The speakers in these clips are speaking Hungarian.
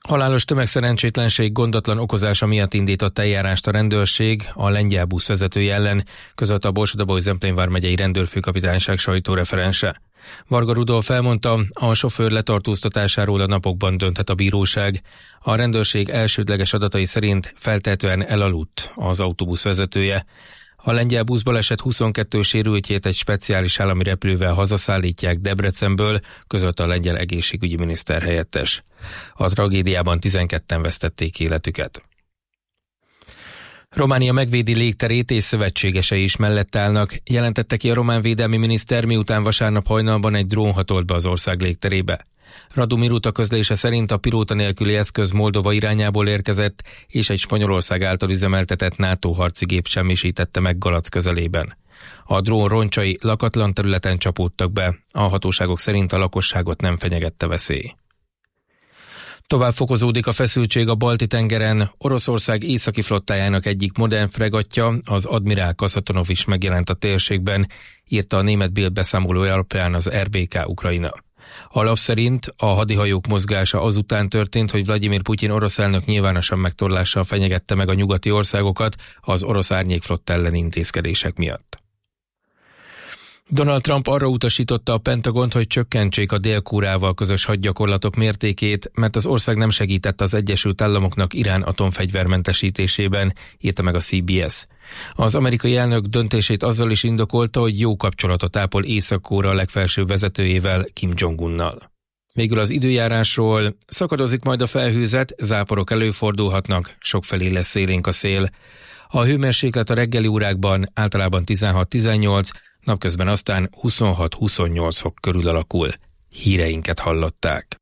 Halálos tömegszerencsétlenség gondatlan okozása miatt indított eljárást a rendőrség a lengyel busz vezetője ellen, közölte a Borsod-Abaúj-Zemplén vármegyei rendőrfőkapitányság sajtóreferense. Varga Rudolf elmondta, a sofőr letartóztatásáról a napokban dönthet a bíróság. A rendőrség elsődleges adatai szerint feltehetően elaludt az autóbusz vezetője. A lengyel buszbaleset 22 sérültjét egy speciális állami repülővel hazaszállítják Debrecenből, közölte a lengyel egészségügyi miniszter helyettes. A tragédiában 12-en vesztették életüket. Románia megvédi légterét és szövetségesei is mellett állnak, jelentette ki a román védelmi miniszter, miután vasárnap hajnalban egy drón hatolt be az ország légterébe. Radu Miruta közlése szerint a pilóta nélküli eszköz Moldova irányából érkezett, és egy Spanyolország által üzemeltetett NATO harci gép semmisítette meg Galac közelében. A drón roncsai lakatlan területen csapódtak be, a hatóságok szerint a lakosságot nem fenyegette veszély. Tovább fokozódik a feszültség a Balti-tengeren. Oroszország északi flottájának egyik modern fregattja, az Admirál Kaszatonov is megjelent a térségben, írta a német Bild beszámolója alapján az RBK Ukrajna. A lap szerint a hadihajók mozgása azután történt, hogy Vladimir Putyin orosz elnök nyilvánosan megtorlással fenyegette meg a nyugati országokat az orosz árnyékflotta elleni intézkedések miatt. Donald Trump arra utasította a Pentagont, hogy csökkentsék a Dél-Koreával közös hadgyakorlatok mértékét, mert az ország nem segített az Egyesült Államoknak Irán atomfegyvermentesítésében, írta meg a CBS. Az amerikai elnök döntését azzal is indokolta, hogy jó kapcsolatot ápol Észak-Korea legfelsőbb vezetőjével, Kim Jong-unnal. Végül az időjárásról: szakadozik majd a felhőzet, záporok előfordulhatnak, sokfelé lesz élénk a szél. A hőmérséklet a reggeli órákban általában 16-18, napközben aztán 26-28 fok körül alakul. Híreinket hallották.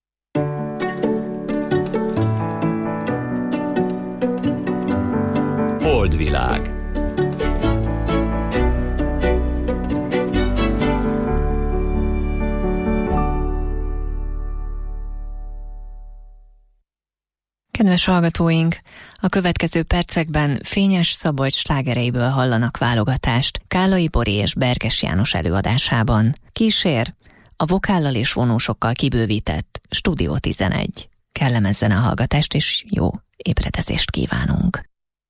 Holdvilág. Kedves hallgatóink, a következő percekben Fényes Szabolcs slágereiből hallanak válogatást Kállai Bori és Berges János előadásában. Kísér a vokállal és vonósokkal kibővített Stúdió 11. Kellemes zenehallgatást és jó ébredezést kívánunk.